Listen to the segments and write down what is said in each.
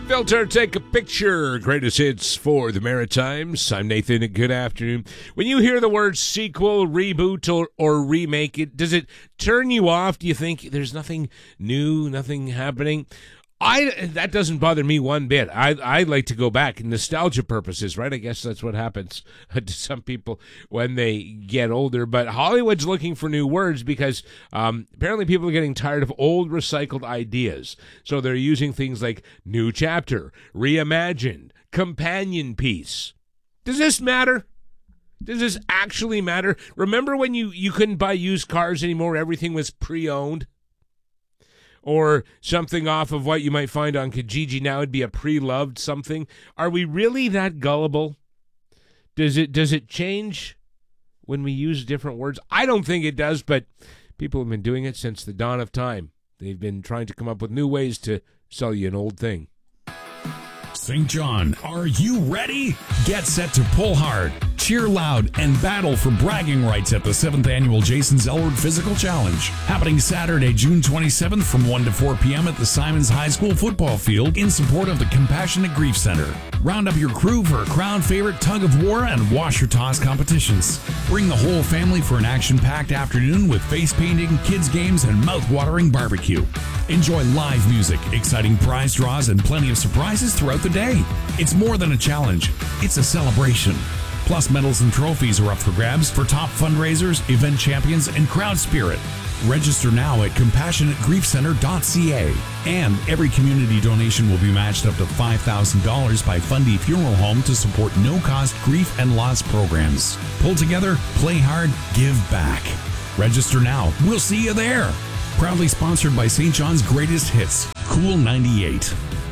Filter, take a picture. Greatest hits for the Maritimes. I'm Nathan, and good afternoon. When you hear the word sequel, reboot, or remake, does it turn you off? Do you think there's nothing new, nothing happening? That doesn't bother me one bit. I like to go back, nostalgia purposes, right? I guess that's what happens to some people when they get older. But Hollywood's looking for new words because apparently people are getting tired of old recycled ideas. So they're using things like new chapter, reimagined, companion piece. Does this matter? Does this actually matter? Remember when you couldn't buy used cars anymore? Everything was pre-owned? Or something off of what you might find on Kijiji now would be a pre-loved something. Are we really that gullible? Does it change when we use different words? I don't think it does, but people have been doing it since the dawn of time. They've been trying to come up with new ways to sell you an old thing. St. John, are you ready? Get set to pull hard, cheer loud, and battle for bragging rights at the 7th Annual Jason Zellward Physical Challenge. Happening Saturday, June 27th from 1 to 4 p.m. at the Simons High School football field in support of the Compassionate Grief Center. Round up your crew for a crowd favorite tug of war and washer toss competitions. Bring the whole family for an action-packed afternoon with face painting, kids games, and mouth-watering barbecue. Enjoy live music, exciting prize draws, and plenty of surprises throughout the day. It's more than a challenge, it's a celebration. Plus, medals and trophies are up for grabs for top fundraisers, event champions, and crowd spirit. Register now at compassionategriefcenter.ca. And every community donation will be matched up to $5,000 by Fundy Funeral Home to support no-cost grief and loss programs. Pull together, play hard, give back. Register now. We'll see you there. Proudly sponsored by St. John's Greatest Hits, Cool 98.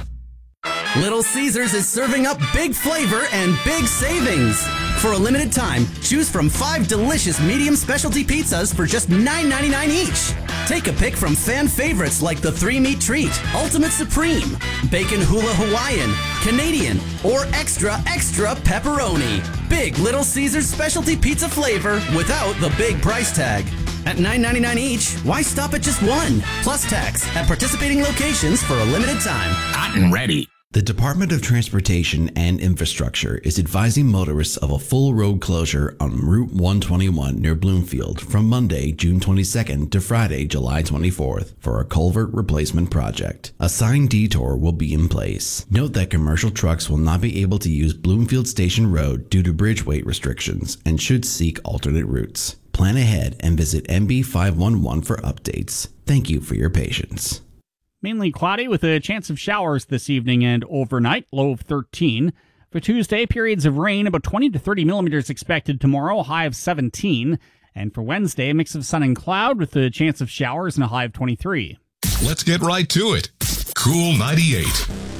Little Caesars is serving up big flavor and big savings. For a limited time, choose from 5 delicious medium specialty pizzas for just $9.99 each. Take a pick from fan favorites like the 3-meat treat, Ultimate Supreme, Bacon Hula Hawaiian, Canadian, or Extra Pepperoni. Big Little Caesars specialty pizza flavor without the big price tag. At $9.99 each, why stop at just one? Plus tax at participating locations for a limited time. Hot and ready. The Department of Transportation and Infrastructure is advising motorists of a full road closure on Route 121 near Bloomfield from Monday, June 22nd to Friday, July 24th for a culvert replacement project. A signed detour will be in place. Note that commercial trucks will not be able to use Bloomfield Station Road due to bridge weight restrictions and should seek alternate routes. Plan ahead and visit MB511 for updates. Thank you for your patience. Mainly cloudy with a chance of showers this evening and overnight, low of 13. For Tuesday, periods of rain, about 20 to 30 millimeters expected tomorrow, high of 17. And for Wednesday, a mix of sun and cloud with a chance of showers and a high of 23. Let's get right to it. Cool 98.